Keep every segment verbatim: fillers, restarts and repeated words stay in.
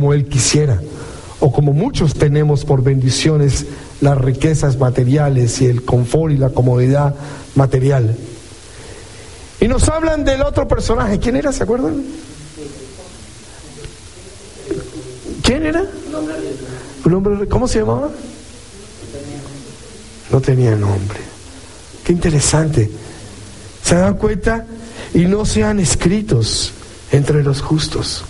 como Él quisiera, o como muchos tenemos por bendiciones las riquezas materiales y el confort y la comodidad material. Y nos hablan del otro personaje. ¿Quién era? ¿Se acuerdan? ¿Quién era? Un hombre, ¿cómo se llamaba? No tenía nombre. Qué interesante. ¿Se dan cuenta? Y no sean escritos entre los justos.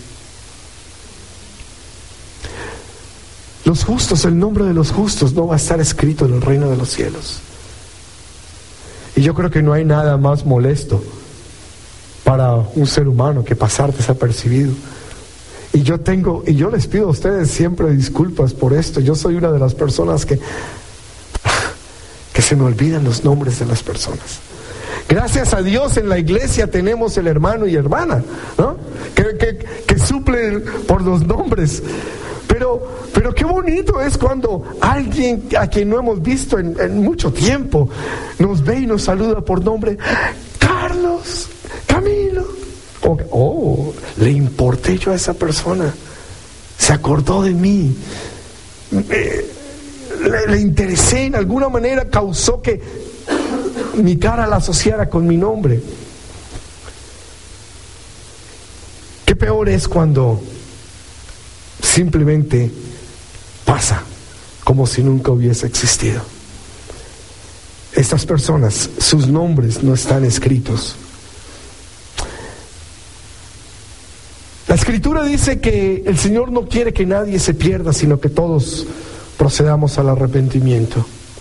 Los justos, el nombre de los justos no va a estar escrito en el reino de los cielos. Y yo creo que no hay nada más molesto para un ser humano que pasar desapercibido. Y yo tengo, y yo les pido a ustedes siempre disculpas por esto. Yo soy una de las personas que, que se me olvidan los nombres de las personas. Gracias a Dios en la iglesia tenemos el hermano y hermana, ¿no? Que, que, que suplen por los nombres. Pero, pero qué bonito es cuando alguien a quien no hemos visto en, en mucho tiempo nos ve y nos saluda por nombre. Carlos, Camilo. Oh, oh, le importé yo a esa persona. Se acordó de mí. Eh, le, le interesé en alguna manera, causó que mi cara la asociara con mi nombre. Qué peor es cuando simplemente pasa como si nunca hubiese existido. Estas personas, sus nombres no están escritos. La Escritura dice que el Señor no quiere que nadie se pierda, sino que todos procedamos al arrepentimiento.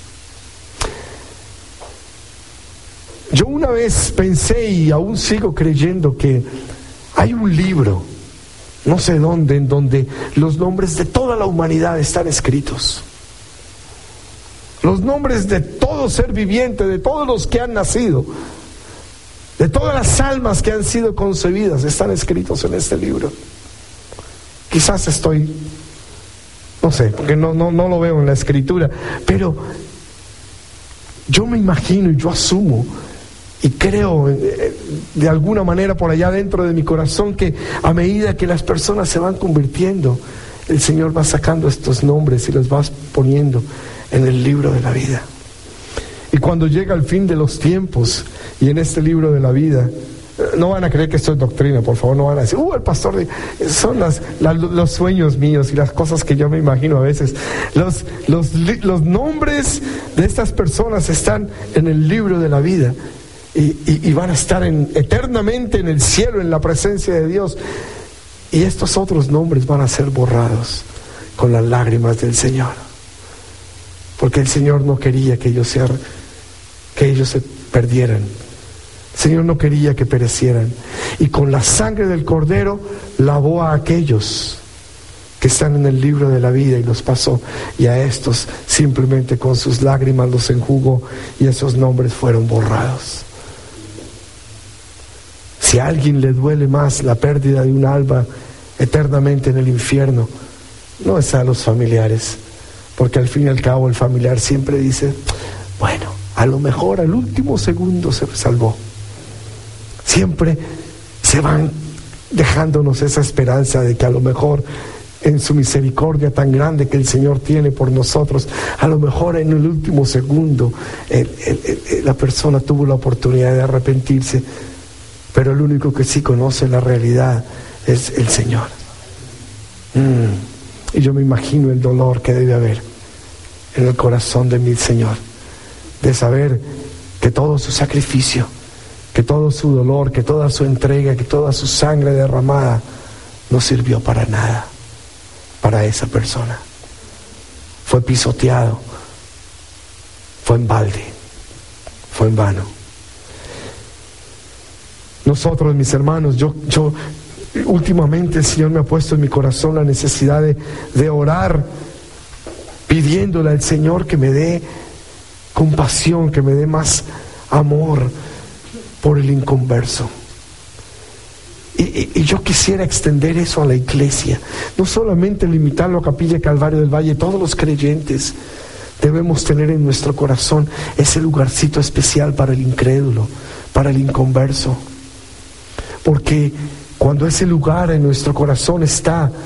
Yo una vez pensé, y aún sigo creyendo, que hay un libro, no sé dónde, en donde los nombres de toda la humanidad están escritos. Los nombres de todo ser viviente, de todos los que han nacido, de todas las almas que han sido concebidas, están escritos en este libro. Quizás estoy, no sé, porque no, no, no lo veo en la Escritura, pero yo me imagino y yo asumo y creo de alguna manera por allá dentro de mi corazón que a medida que las personas se van convirtiendo, el Señor va sacando estos nombres y los va poniendo en el libro de la vida. Y cuando llega el fin de los tiempos y en este libro de la vida, no van a creer que esto es doctrina, por favor, no van a decir, uh, el pastor, son las, las, los sueños míos y las cosas que yo me imagino a veces. Los, los, los nombres de estas personas están en el libro de la vida y, y, y van a estar en, eternamente en el cielo, en la presencia de Dios. Y estos otros nombres van a ser borrados con las lágrimas del Señor. Porque el Señor no quería que ellos, sean, que ellos se perdieran. El Señor no quería que perecieran. Y con la sangre del Cordero lavó a aquellos que están en el libro de la vida y los pasó. Y a estos simplemente con sus lágrimas los enjugó y esos nombres fueron borrados. Si a alguien le duele más la pérdida de un alma eternamente en el infierno, no es a los familiares. Porque al fin y al cabo el familiar siempre dice, bueno, a lo mejor al último segundo se salvó. Siempre se van dejándonos esa esperanza de que a lo mejor en su misericordia tan grande que el Señor tiene por nosotros, a lo mejor en el último segundo el, el, el, la persona tuvo la oportunidad de arrepentirse, pero el único que sí conoce la realidad es el Señor. Mm. Y yo me imagino el dolor que debe haber en el corazón de mi Señor, de saber que todo su sacrificio, que todo su dolor, que toda su entrega, que toda su sangre derramada no sirvió para nada, para esa persona. Fue pisoteado, fue en balde, fue en vano. Nosotros, mis hermanos, yo... yo últimamente el Señor me ha puesto en mi corazón la necesidad de, de orar, pidiéndole al Señor que me dé compasión, que me dé más amor por el inconverso. Y, y, y yo quisiera extender eso a la iglesia, no solamente limitarlo a Capilla Calvario del Valle. Todos los creyentes debemos tener en nuestro corazón ese lugarcito especial para el incrédulo, para el inconverso, porque cuando ese lugar en nuestro corazón está